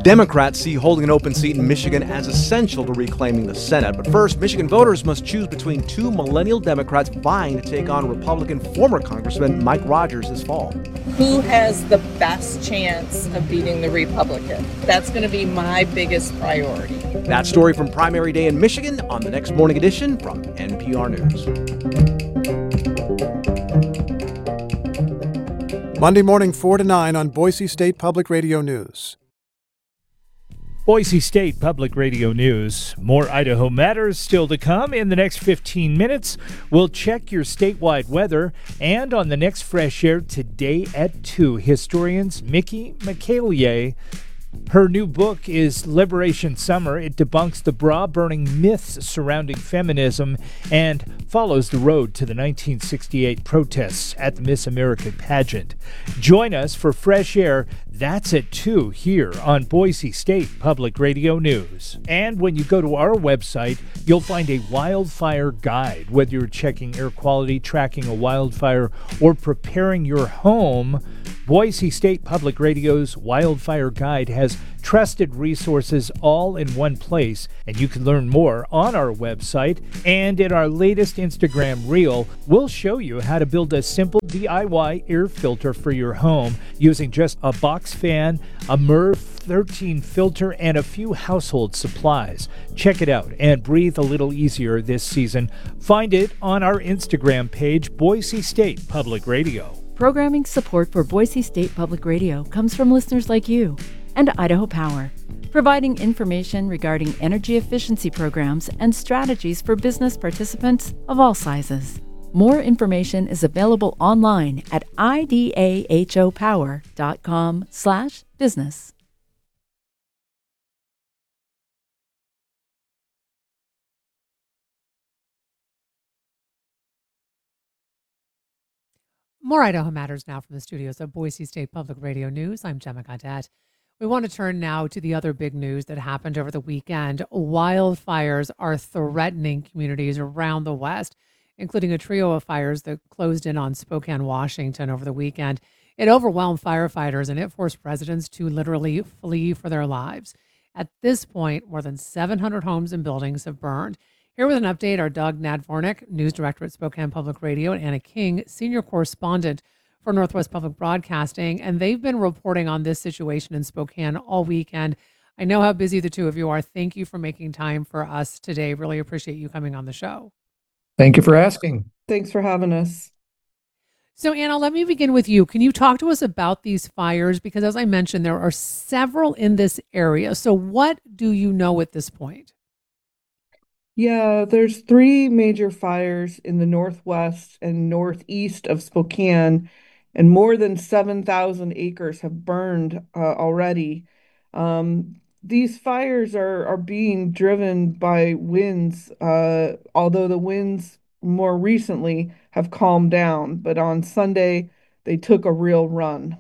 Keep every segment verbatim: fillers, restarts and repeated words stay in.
Democrats see holding an open seat in Michigan as essential to reclaiming the Senate. But first, Michigan voters must choose between two millennial Democrats vying to take on Republican former Congressman Mike Rogers this fall. Who has the best chance of beating the Republican? That's going to be my biggest priority. That story from primary day in Michigan on the next morning edition from N P R News. Monday morning, four to nine on Boise State Public Radio News. Boise State Public Radio News. More Idaho Matters still to come. In the next fifteen minutes, we'll check your statewide weather. And on the next Fresh Air today at two, historians Mickey McCallier. Her new book is Liberation Summer. It debunks the bra-burning myths surrounding feminism and follows the road to the nineteen sixty-eight protests at the Miss America pageant. Join us for Fresh Air. That's at two here on Boise State Public Radio News. And when you go to our website, you'll find a wildfire guide. Whether you're checking air quality, tracking a wildfire, or preparing your home, Boise State Public Radio's Wildfire Guide has trusted resources all in one place, and you can learn more on our website. And in our latest Instagram reel, we'll show you how to build a simple D I Y air filter for your home using just a box fan, a M R V thirteen filter, and a few household supplies. Check it out and breathe a little easier this season. Find it on our Instagram page, Boise State Public Radio. Programming support for Boise State Public Radio comes from listeners like you and Idaho Power, providing information regarding energy efficiency programs and strategies for business participants of all sizes. More information is available online at idahopower.com slash business. More Idaho Matters now from the studios of Boise State Public Radio News. I'm Gemma Gaudette. We want to turn now to the other big news that happened over the weekend. Wildfires are threatening communities around the West, including a trio of fires that closed in on Spokane, Washington over the weekend. It overwhelmed firefighters and it forced residents to literally flee for their lives. At this point, more than seven hundred homes and buildings have burned. Here with an update are Doug Nadvornik, news director at Spokane Public Radio, and Anna King, senior correspondent for Northwest Public Broadcasting. And they've been reporting on this situation in Spokane all weekend. I know how busy the two of you are. Thank you for making time for us today. Really appreciate you coming on the show. Thank you for asking. Thanks for having us. So, Anna, let me begin with you. Can you talk to us about these fires? Because as I mentioned, there are several in this area. So what do you know at this point? Yeah, there's three major fires in the northwest and northeast of Spokane, and more than seven thousand acres have burned uh, already. Um, these fires are, are being driven by winds, uh, although the winds more recently have calmed down. But on Sunday, they took a real run.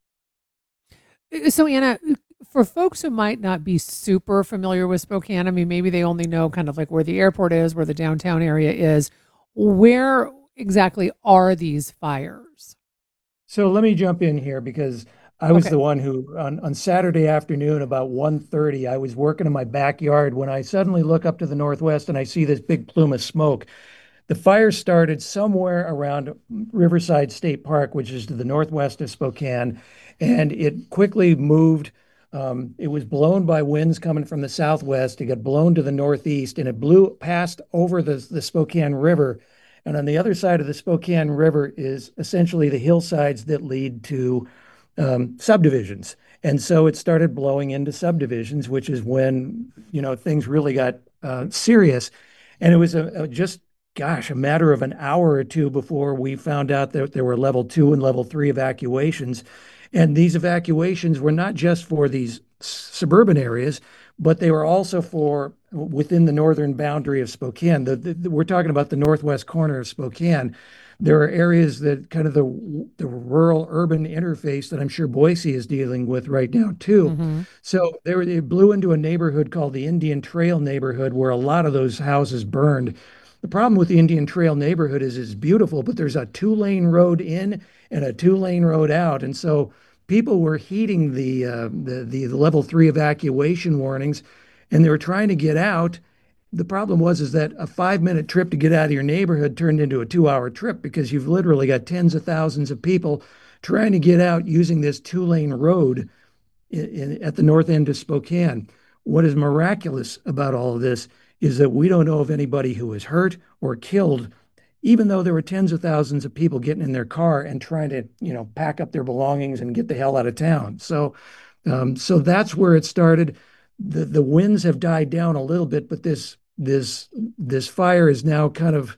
So, Anna, for folks who might not be super familiar with Spokane, I mean, maybe they only know kind of like where the airport is, where the downtown area is. Where exactly are these fires? So let me jump in here because I was Okay. the one who, on, on Saturday afternoon, about one thirty, I was working in my backyard when I suddenly look up to the northwest and I see this big plume of smoke. The fire started somewhere around Riverside State Park, which is to the northwest of Spokane, and it quickly moved. Um, it was blown by winds coming from the southwest. It got blown to the northeast, and it blew past over the, the Spokane River. And on the other side of the Spokane River is essentially the hillsides that lead to um, subdivisions. And so it started blowing into subdivisions, which is when, you know, things really got uh, serious. And it was a, a just, gosh, a matter of an hour or two before we found out that there were level two and level three evacuations. And these evacuations were not just for these suburban areas, but they were also for within the northern boundary of Spokane. The, the, we're talking about the northwest corner of Spokane. There are areas that kind of the, the rural urban interface that I'm sure Boise is dealing with right now too. Mm-hmm. So they, were, they blew into a neighborhood called the Indian Trail neighborhood where a lot of those houses burned. The problem with the Indian Trail neighborhood is it's beautiful, but there's a two-lane road in and a two-lane road out. And so people were heeding the, uh, the the the level three evacuation warnings, and they were trying to get out. The problem was is that a five minute trip to get out of your neighborhood turned into a two hour trip because you've literally got tens of thousands of people trying to get out using this two lane road in, in, at the north end of Spokane. What is miraculous about all of this is that we don't know of anybody who was hurt or killed, even though there were tens of thousands of people getting in their car and trying to, you know, pack up their belongings and get the hell out of town. So, um, so that's where it started. The the winds have died down a little bit, but this this this fire is now kind of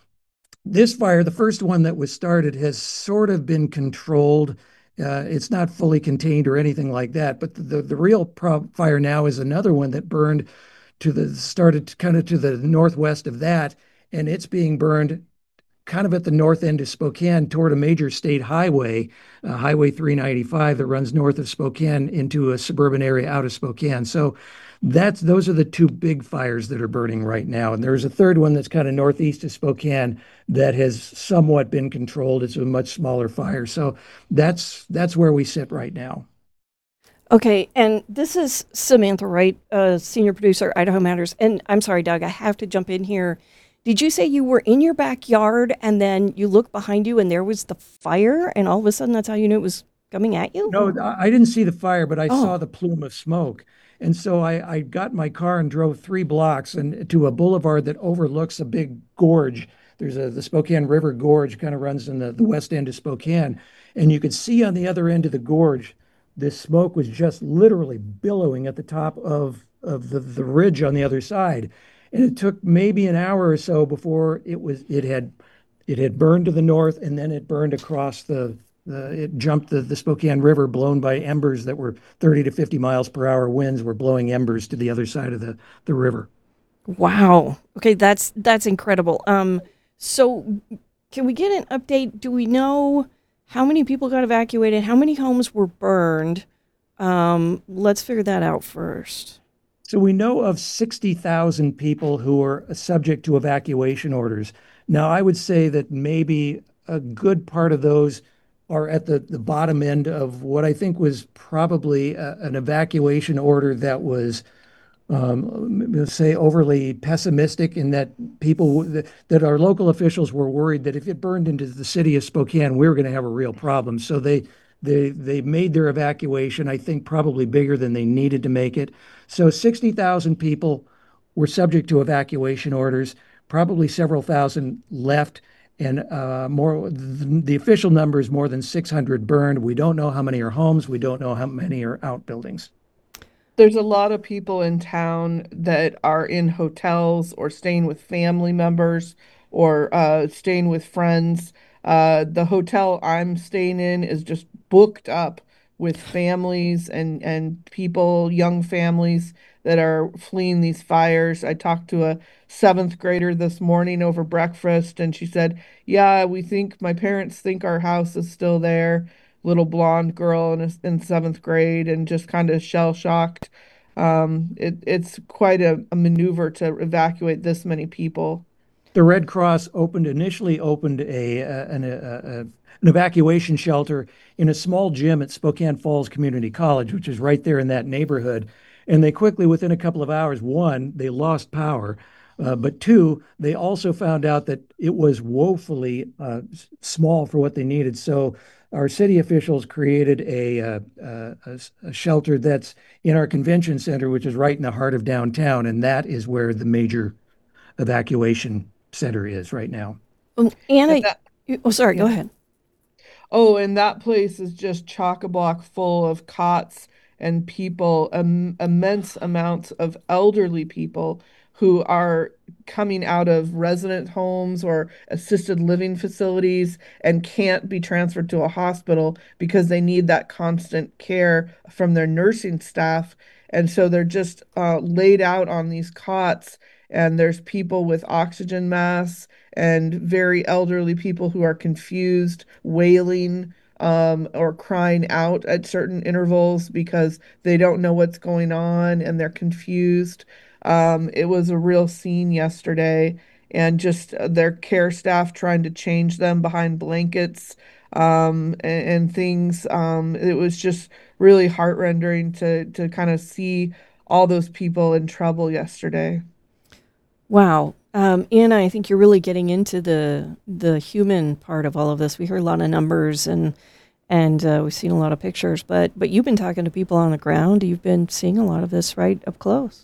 this fire, the first one that was started, has sort of been controlled. Uh, it's not fully contained or anything like that, but the the, the real pro- fire now is another one that burned to the started kind of to the northwest of that, and it's being burned kind of at the north end of Spokane toward a major state highway, uh, Highway three ninety-five, that runs north of Spokane into a suburban area out of Spokane. So that's those are the two big fires that are burning right now. And there's a third one that's kind of northeast of Spokane that has somewhat been controlled. It's a much smaller fire. So that's that's where we sit right now. Okay, and this is Samantha Wright, uh, senior producer, Idaho Matters. And I'm sorry, Doug, I have to jump in here. Did you say you were in your backyard and then you look behind you and there was the fire and all of a sudden that's how you knew it was coming at you? No, I didn't see the fire, but I Oh. saw the plume of smoke. And so I, I got in my car and drove three blocks and to a boulevard that overlooks a big gorge. There's a the Spokane River Gorge kind of runs in the, the west end of Spokane. And you could see on the other end of the gorge, this smoke was just literally billowing at the top of, of the, the ridge on the other side. And it took maybe an hour or so before it was it had it had burned to the north, and then it burned across the, the it jumped the, the Spokane River, blown by embers that were thirty to fifty miles per hour winds were blowing embers to the other side of the, the river. Wow. Okay, that's that's incredible. Um, so can we get an update? Do we know how many people got evacuated? How many homes were burned? Um, let's figure that out first. So we know of sixty thousand people who are subject to evacuation orders. Now, I would say that maybe a good part of those are at the, the bottom end of what I think was probably a, an evacuation order that was, um, let's say, overly pessimistic, in that people, that, that our local officials were worried that if it burned into the city of Spokane, we were going to have a real problem. So they They they made their evacuation, I think, probably bigger than they needed to make it. So sixty thousand people were subject to evacuation orders, probably several thousand left, and uh, more. The, the official number is more than six hundred burned. We don't know how many are homes. We don't know how many are outbuildings. There's a lot of people in town that are in hotels or staying with family members or uh, staying with friends. Uh, the hotel I'm staying in is just booked up with families and, and people, young families that are fleeing these fires. I talked to a seventh grader this morning over breakfast, and she said, "Yeah, we think my parents think our house is still there." Little blonde girl in, a, in seventh grade, and just kind of shell shocked. Um, it, it's quite a, a maneuver to evacuate this many people. The Red Cross opened initially opened a, a, an, a, a an evacuation shelter in a small gym at Spokane Falls Community College, which is right there in that neighborhood. And they quickly, within a couple of hours, one, they lost power, uh, but two, they also found out that it was woefully uh, small for what they needed. So our city officials created a, uh, uh, a, a shelter that's in our convention center, which is right in the heart of downtown, and that is where the major evacuation center is right now. Um, Anna, And that- you- oh, sorry, go Yeah. ahead. Oh, and that place is just chock-a-block full of cots and people, um, immense amounts of elderly people who are coming out of resident homes or assisted living facilities and can't be transferred to a hospital because they need that constant care from their nursing staff. And so they're just uh, laid out on these cots, and there's people with oxygen masks and very elderly people who are confused, wailing, um, or crying out at certain intervals because they don't know what's going on and they're confused. Um, it was a real scene yesterday, and just uh, their care staff trying to change them behind blankets. um, and, and things. Um, it was just really heart-rending to to kind of see all those people in trouble yesterday. Wow. Um, Anna, I think you're really getting into the the human part of all of this. We heard a lot of numbers and and uh, we've seen a lot of pictures, but but you've been talking to people on the ground. You've been seeing a lot of this right up close.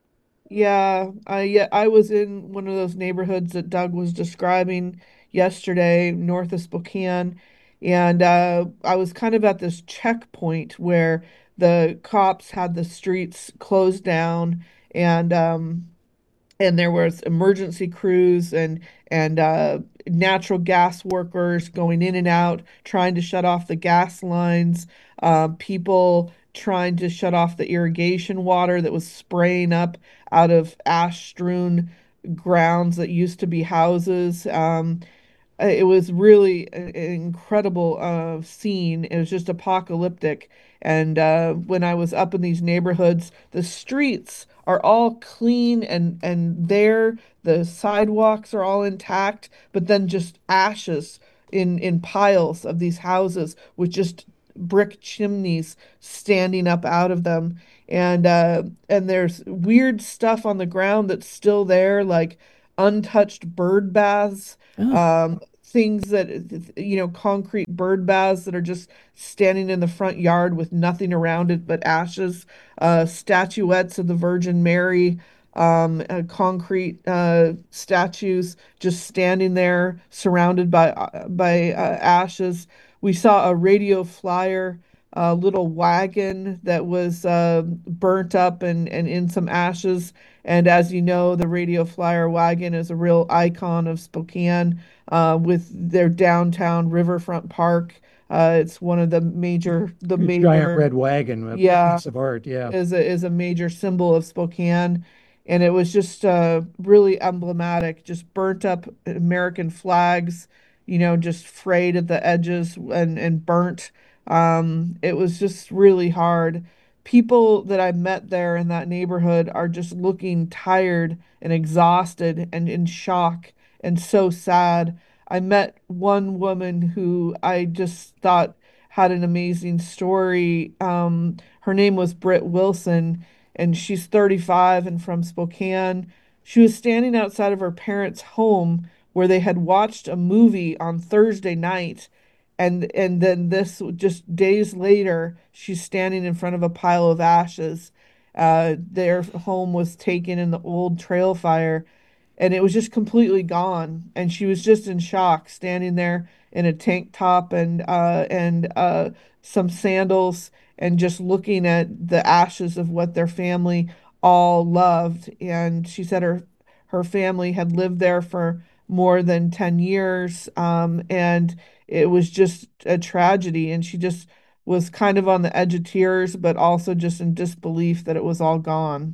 Yeah, I yeah, I was in one of those neighborhoods that Doug was describing yesterday, north of Spokane, and uh, I was kind of at this checkpoint where the cops had the streets closed down, and um, and there was emergency crews and and uh, natural gas workers going in and out, trying to shut off the gas lines, uh, people trying to shut off the irrigation water that was spraying up out of ash-strewn grounds that used to be houses. Um, uh, It was really a- an incredible uh, scene. It was just apocalyptic. And uh, when I was up in these neighborhoods, the streets are all clean and and there. The sidewalks are all intact, but then just ashes in in piles of these houses with just brick chimneys standing up out of them. And uh, and there's weird stuff on the ground that's still there, like untouched bird baths, Oh, um, things that, you know, concrete bird baths that are just standing in the front yard with nothing around it but ashes, uh, statuettes of the Virgin Mary, um, uh, concrete uh, statues just standing there surrounded by uh, by uh, ashes. We saw a radio flyer, a little wagon that was uh, burnt up and, and in some ashes. And as you know, the radio flyer wagon is a real icon of Spokane, uh, with their downtown riverfront park. Uh, it's one of the major, the A giant major, red wagon, a yeah, piece of art. Yeah. is a is a major symbol of Spokane, and it was just uh, really emblematic. Just burnt up American flags, you know, just frayed at the edges and and burnt. Um, it was just really hard. People that I met there in that neighborhood are just looking tired and exhausted and in shock and so sad. I met one woman who I just thought had an amazing story. Um, her name was Britt Wilson, and she's thirty-five and from Spokane. She was standing outside of her parents' home where they had watched a movie on Thursday night. And and then this just days later, she's standing in front of a pile of ashes. Uh, their home was taken in the old trail fire, and it was just completely gone. And she was just in shock, standing there in a tank top and uh, and uh, some sandals, and just looking at the ashes of what their family all loved. And she said her her family had lived there for more than ten years, um, and it was just a tragedy. And she just was kind of on the edge of tears, but also just in disbelief that it was all gone.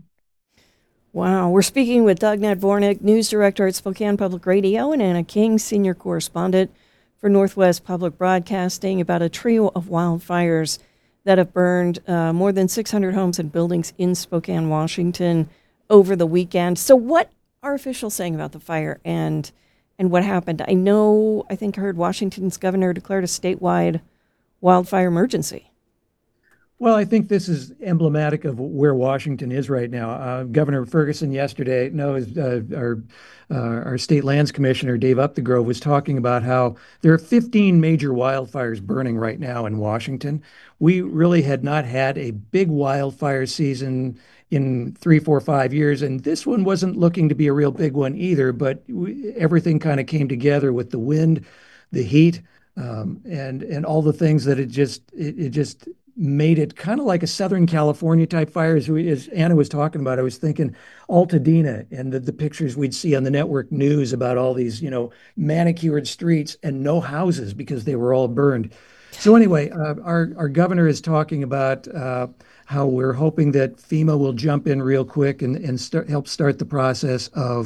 wow. We're speaking with Doug Nadvornik, news director at Spokane Public Radio, and Anna King, senior correspondent for Northwest Public Broadcasting, about a trio of wildfires that have burned uh, more than six hundred homes and buildings in Spokane, Washington over the weekend. So what are officials saying about the fire and and what happened? I know, I think I heard Washington's governor declared a statewide wildfire emergency. Well, I think this is emblematic of where Washington is right now. Uh, Governor Ferguson yesterday, no, his, uh, our uh, our state lands commissioner Dave Upthegrove was talking about how there are fifteen major wildfires burning right now in Washington. We really had not had a big wildfire season in three, four, five years, and this one wasn't looking to be a real big one either. But we, everything kind of came together with the wind, the heat, um, and and all the things that it just it, it just made it kind of like a Southern California type fire. As, we, as Anna was talking about, I was thinking Altadena and the, the pictures we'd see on the network news about all these, you know, manicured streets and no houses because they were all burned. So anyway, uh, our, our governor is talking about uh, how we're hoping that FEMA will jump in real quick and, and start, help start the process of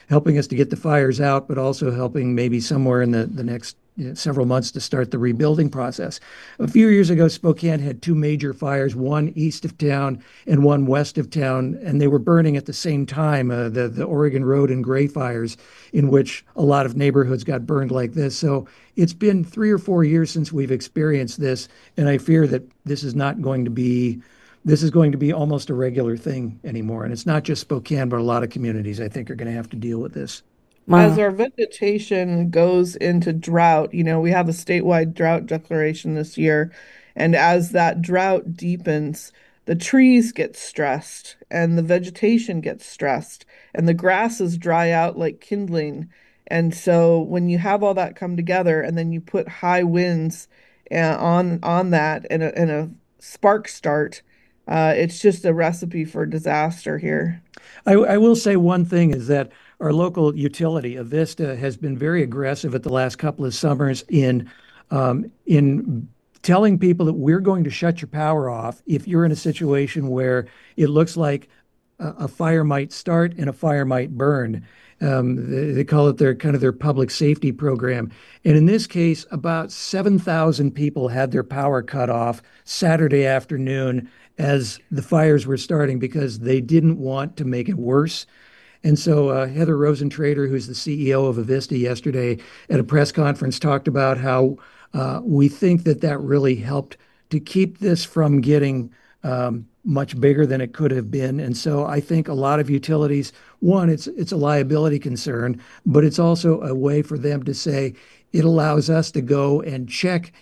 helping us to get the fires out, but also helping maybe somewhere in the, the next you know, several months to start the rebuilding process. A few years ago, Spokane had two major fires, one east of town and one west of town, and they were burning at the same time, uh, the, the Oregon Road and Gray fires, in which a lot of neighborhoods got burned like this. So it's been three or four years since we've experienced this, and I fear that this is not going to be this is going to be almost a regular thing anymore. And it's not just Spokane, but a lot of communities, I think, are going to have to deal with this. As our vegetation goes into drought, you know, we have a statewide drought declaration this year. And as that drought deepens, the trees get stressed and the vegetation gets stressed and the grasses dry out like kindling. And so when you have all that come together and then you put high winds uh, on on that and a, and a spark start, uh, it's just a recipe for disaster here. I, I will say one thing is that our local utility, Avista, has been very aggressive at the last couple of summers in um, in telling people that we're going to shut your power off if you're in a situation where it looks like a, a fire might start and a fire might burn. Um, they, they call it their kind of their public safety program. And in this case, about seven thousand people had their power cut off Saturday afternoon as the fires were starting because they didn't want to make it worse. And so uh, Heather Rosentrader, who's the C E O of Avista, yesterday at a press conference talked about how uh, we think that that really helped to keep this from getting um, much bigger than it could have been. And so I think a lot of utilities, one, it's it's a liability concern, but it's also a way for them to say, it allows us to go and check